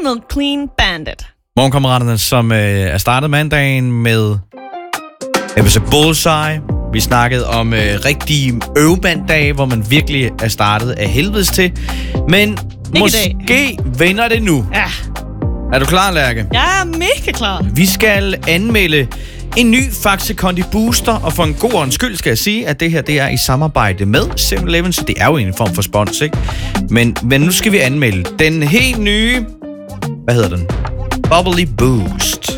med Clean Bandit. Morgenkammeraterne, som er startet mandagen med episode Bullseye. Vi snakkede om rigtige øvebanddage, hvor man virkelig er startet af helvedes til. Men måske vender det nu. Ja. Er du klar, Lærke? Jeg er mega klar. Vi skal anmelde en ny Faxe Kondi Booster, og for en god ordens skyld skal jeg sige, at det her det er i samarbejde med 7-Eleven, så det er jo en form for spons, ikke? Men nu skal vi anmelde den helt nye, hvad hedder den? Bubbly Boost.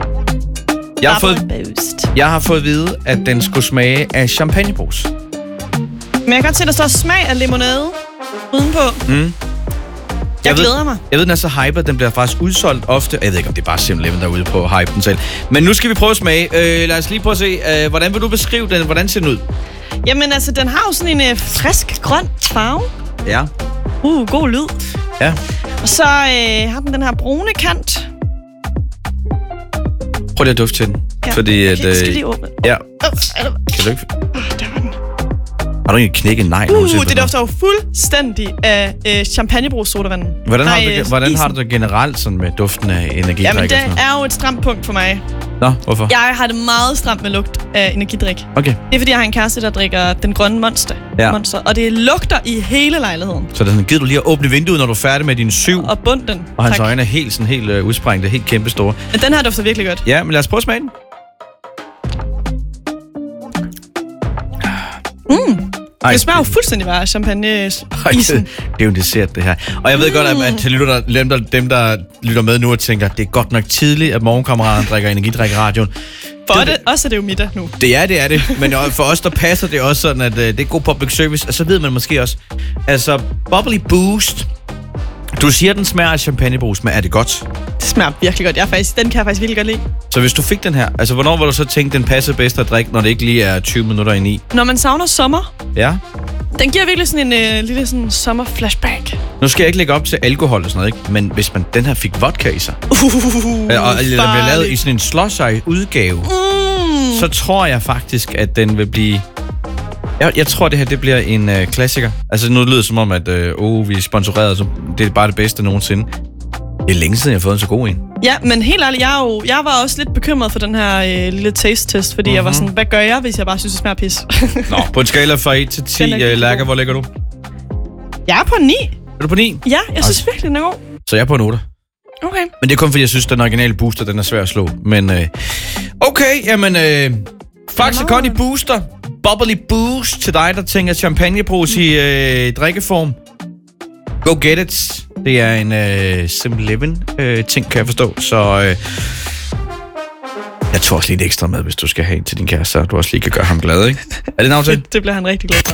Jeg har fået at vide, at den skulle smage af champagnebrus. Men jeg kan godt se, at der står smag af limonade udenpå. Jeg glæder mig. Jeg ved, den er så hyper, den bliver faktisk udsolgt ofte. Jeg ved ikke, om det er bare 7-Eleven, der er ude på hype den selv. Men nu skal vi prøve at smage. Lad os lige prøve at se, hvordan vil du beskrive den? Hvordan ser den ud? Jamen altså, den har jo sådan en frisk grøn farve. Ja. God lyd. Ja. Og så har den her brune kant. Prøv lige at dufte til den. Ja. Fordi at, jeg skal lige åbne. Ja. Kan du ikke? Der var den. Har du ikke knækket nej? Det dufter jo fuldstændig af champagnebrus sodavand. Hvordan har du det generelt sådan med duften af energidrik? Jamen, det er jo et stramt punkt for mig. Nå, hvorfor? Jeg har det meget stramt med lugt af energidrik. Okay. Det er, fordi jeg har en kæreste, der drikker den grønne monster. Og det lugter i hele lejligheden. Så det gider du lige at åbne vinduet, når du er færdig med dine 7. Og bunden. Og hans øjne er helt udsprængte, helt kæmpestore. Men den her dufter virkelig godt. Ja, men lad os prøve at smage den. Det smager jo fuldstændig bare af champagne-isen. Det er jo en dessert, det her. Og jeg ved godt, at til dem, der lytter med nu og tænker, det er godt nok tidligt, at morgenkammeraterne drikker energidrik i radioen. For os er det jo middag nu. Det er det. Men for os, der passer det også sådan, at det er god public service. Og så ved man måske også, altså Bubbly Boost. Du siger, den smager af champagnebrus, men er det godt? Det smager virkelig godt. Den kan jeg faktisk virkelig godt lide. Så hvis du fik den her, altså hvornår var du så tænkt, den passer bedst at drikke, når det ikke lige er 20 minutter i 9? Når man savner sommer. Ja. Den giver virkelig sådan en lille sådan sommer-flashback. Nu skal jeg ikke lægge op til alkohol og sådan noget, ikke? Men hvis man den her fik vodka i sig, og den bliver lavet i sådan en slush-udgave, så tror jeg faktisk, at den vil blive... Jeg tror, det her det bliver en klassiker. Altså nu lyder det som om, at vi er sponsoreret, så det er bare det bedste nogensinde. Det er længe siden, jeg har fået en så god en. Ja, men helt ærligt, jeg var også lidt bekymret for den her lille taste-test, fordi jeg var sådan, hvad gør jeg, hvis jeg bare synes, det smager pis? Nå, på en skala fra 1 til 10, Lærke, hvor ligger du? Jeg er på 9. Er du på 9? Ja, jeg synes virkelig, den er god. Så jeg er på en 8. Okay. Men det er kun fordi, jeg synes, den originale booster, den er svær at slå. Men okay, jamen... Faxe Kondi Booster. Bubbly Boost til dig, der tænker champagnebrus i drikkeform. Go get it. Det er en 7-Eleven ting, kan jeg forstå. Så jeg tror også lidt ekstra med, hvis du skal have en til din kæreste, så du også lige kan gøre ham glad, ikke? Er det en aftale? Det bliver han rigtig glad for.